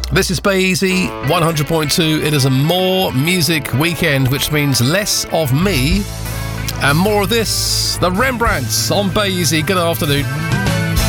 This is Bay Easy 100.2. It is a more music weekend, which means less of me and more of this. The Rembrandts on Bay Easy. Good afternoon.